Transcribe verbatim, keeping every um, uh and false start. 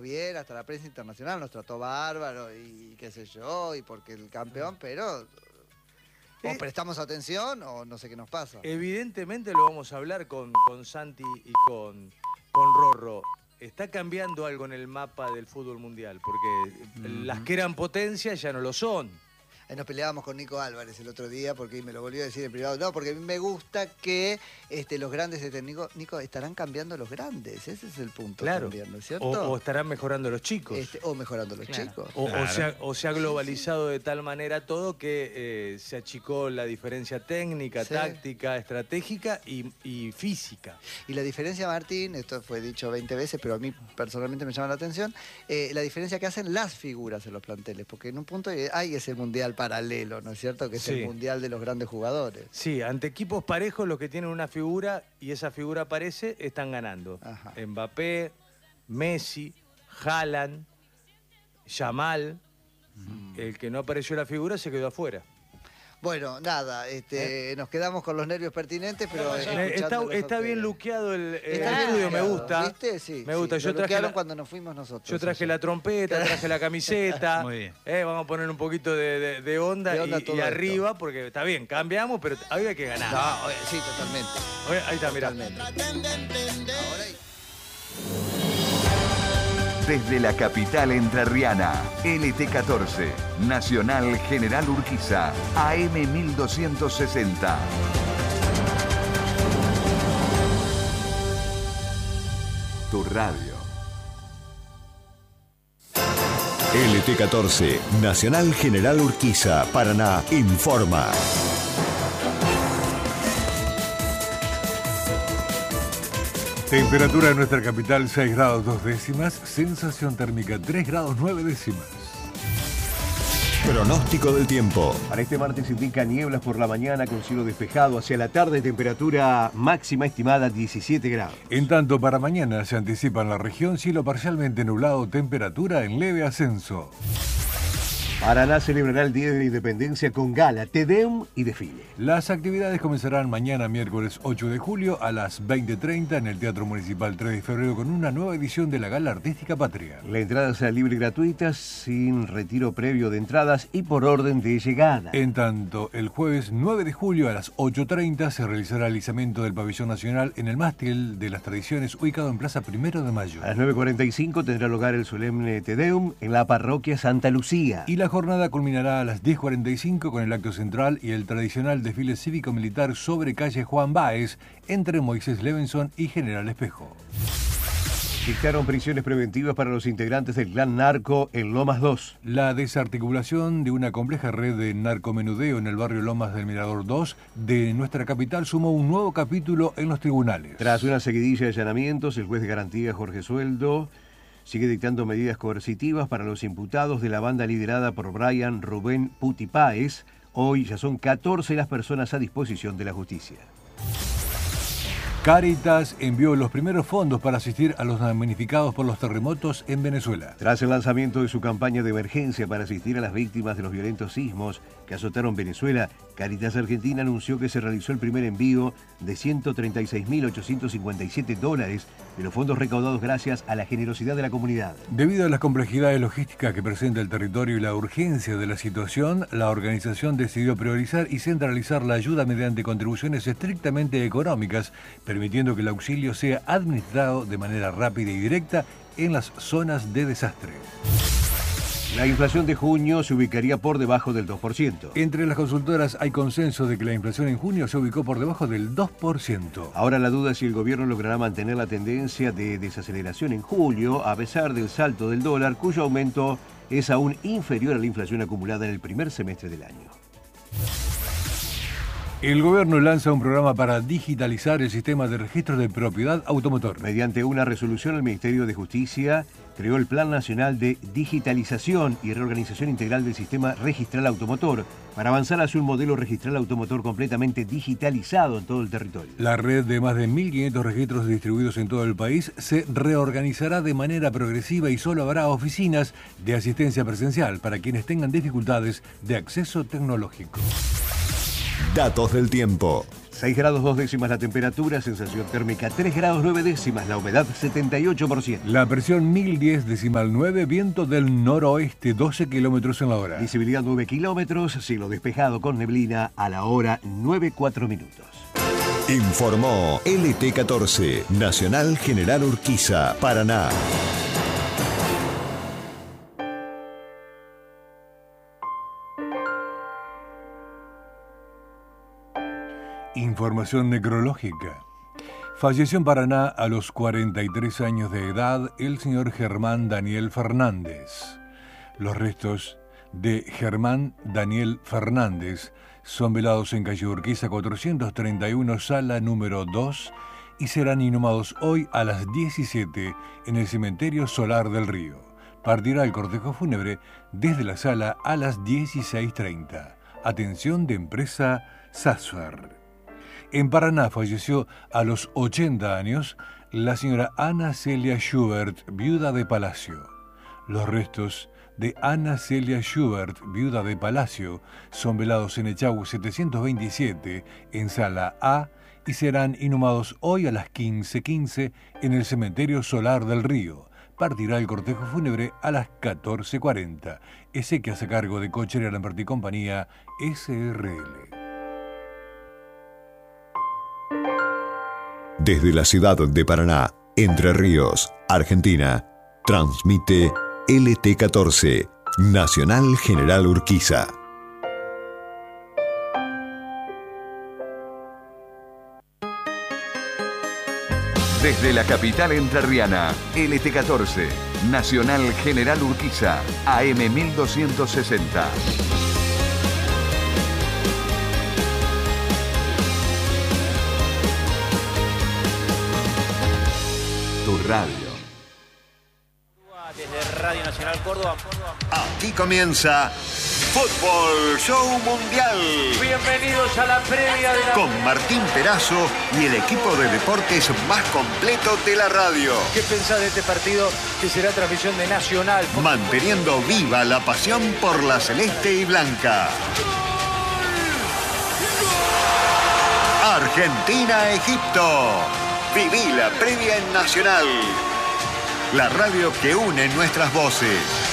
bien, hasta la prensa internacional nos trató bárbaro y qué sé yo, y porque el campeón, pero o Eh, prestamos atención o no sé qué nos pasa. Evidentemente lo vamos a hablar con, con Santi y con, con Rorro. Está cambiando algo en el mapa del fútbol mundial, porque uh-huh. las que eran potencias ya no lo son. Ahí nos peleábamos con Nico Álvarez el otro día porque me lo volvió a decir en privado. No, porque a mí me gusta que este, los grandes de Nico, Nico, estarán cambiando los grandes. Ese es el punto. Claro. También, ¿no es cierto? O, o estarán mejorando los chicos. Este, o mejorando los claro. chicos. O, claro. o, se ha, o se ha globalizado de tal manera todo que eh, se achicó la diferencia técnica, sí. táctica, estratégica y, y física. Y la diferencia, Martín, esto fue dicho veinte veces, pero a mí personalmente me llama la atención, eh, la diferencia que hacen las figuras en los planteles. Porque en un punto hay ese mundial paralelo, ¿no es cierto? Que es sí. el mundial de los grandes jugadores. Sí, ante equipos parejos, los que tienen una figura y esa figura aparece, están ganando. Ajá. Mbappé, Messi, Haaland, Yamal. Mm. El que no apareció la figura se quedó afuera. Bueno, nada, este, ¿Eh? nos quedamos con los nervios pertinentes, pero... Eh, está está bien luqueado el, el está estudio, me gusta. ¿Viste? Sí, me gusta. Sí, yo traje la, cuando nos fuimos nosotros. Yo traje la trompeta, traje la camiseta. Muy bien. Eh, vamos a poner un poquito de, de, de onda, de onda y, y arriba, esto. Porque está bien, cambiamos, pero hoy hay que ganar. No, sí, totalmente. Hoy, ahí está, mirá. Ahora hay... Desde la capital entrerriana, L T catorce, Nacional General Urquiza, A M mil doscientos sesenta. Tu radio. L T catorce, Nacional General Urquiza, Paraná, informa. Temperatura en nuestra capital seis grados dos décimas, sensación térmica tres grados nueve décimas. Pronóstico del tiempo. Para este martes indica nieblas por la mañana con cielo despejado. Hacia la tarde temperatura máxima estimada diecisiete grados. En tanto, para mañana se anticipa en la región cielo parcialmente nublado, temperatura en leve ascenso. Paraná celebrará el Día de la Independencia con gala, Te Deum y desfile. Las actividades comenzarán mañana, miércoles ocho de julio, a las veinte treinta en el Teatro Municipal tres de febrero con una nueva edición de la Gala Artística Patria. La entrada será libre y gratuita, sin retiro previo de entradas y por orden de llegada. En tanto, el jueves nueve de julio a las ocho treinta se realizará el izamiento del Pabellón Nacional en el Mástil de las Tradiciones, ubicado en Plaza Primero de Mayo. A las nueve cuarenta y cinco tendrá lugar el solemne Te Deum en la parroquia Santa Lucía. Y la La jornada culminará a las diez cuarenta y cinco con el acto central y el tradicional desfile cívico-militar sobre calle Juan Báez entre Moisés Levenson y General Espejo. Dictaron prisiones preventivas para los integrantes del clan narco en Lomas dos. La desarticulación de una compleja red de narcomenudeo en el barrio Lomas del Mirador dos de nuestra capital sumó un nuevo capítulo en los tribunales. Tras una seguidilla de allanamientos, el juez de garantía Jorge Sueldo sigue dictando medidas coercitivas para los imputados de la banda liderada por Brian Rubén Puti Páez. Hoy ya son catorce las personas a disposición de la justicia. Cáritas envió los primeros fondos para asistir a los damnificados por los terremotos en Venezuela. Tras el lanzamiento de su campaña de emergencia para asistir a las víctimas de los violentos sismos que azotaron Venezuela, Cáritas Argentina anunció que se realizó el primer envío de ciento treinta y seis mil ochocientos cincuenta y siete dólares de los fondos recaudados gracias a la generosidad de la comunidad. Debido a las complejidades logísticas que presenta el territorio y la urgencia de la situación, la organización decidió priorizar y centralizar la ayuda mediante contribuciones estrictamente económicas, permitiendo que el auxilio sea administrado de manera rápida y directa en las zonas de desastre. La inflación de junio se ubicaría por debajo del dos por ciento. Entre las consultoras hay consenso de que la inflación en junio se ubicó por debajo del dos por ciento. Ahora la duda es si el gobierno logrará mantener la tendencia de desaceleración en julio, a pesar del salto del dólar, cuyo aumento es aún inferior a la inflación acumulada en el primer semestre del año. El gobierno lanza un programa para digitalizar el sistema de registro de propiedad automotor. Mediante una resolución, el Ministerio de Justicia creó el Plan Nacional de Digitalización y Reorganización Integral del Sistema Registral Automotor para avanzar hacia un modelo registral automotor completamente digitalizado en todo el territorio. La red de más de mil quinientos registros distribuidos en todo el país se reorganizará de manera progresiva y solo habrá oficinas de asistencia presencial para quienes tengan dificultades de acceso tecnológico. Datos del tiempo. seis grados dos décimas la temperatura, sensación térmica tres grados nueve décimas, la humedad setenta y ocho por ciento. La presión mil diez decimal nueve, viento del noroeste doce kilómetros en la hora. Visibilidad nueve kilómetros, cielo despejado con neblina a la hora nueve cuatro minutos. Informó L T catorce, Nacional General Urquiza, Paraná. Información necrológica. Falleció en Paraná a los cuarenta y tres años de edad el señor Germán Daniel Fernández. Los restos de Germán Daniel Fernández son velados en calle Urquiza cuatrocientos treinta y uno, sala número dos, y serán inhumados hoy a las diecisiete en el cementerio Solar del Río. Partirá el cortejo fúnebre desde la sala a las dieciséis treinta. Atención de empresa Sasfar. En Paraná falleció a los ochenta años la señora Ana Celia Schubert, viuda de Palacio. Los restos de Ana Celia Schubert, viuda de Palacio, son velados en Echagüe setecientos veintisiete, en sala A, y serán inhumados hoy a las quince quince en el cementerio Solar del Río. Partirá el cortejo fúnebre a las catorce cuarenta. Exequias a cargo de Cochería Lamberti Compañía, S R L. Desde la ciudad de Paraná, Entre Ríos, Argentina, transmite L T catorce, Nacional General Urquiza. Desde la capital entrerriana, L T catorce, Nacional General Urquiza, A M mil doscientos sesenta. Tu radio. Desde Radio Nacional Córdoba. Aquí comienza Fútbol Show Mundial. Bienvenidos a la previa de la... Con Martín Perazo y el equipo de deportes más completo de la radio. ¿Qué pensás de este partido que será transmisión de Nacional? Manteniendo viva la pasión por la celeste y blanca. Argentina-Egipto. Viví la previa en Nacional. La radio que une nuestras voces.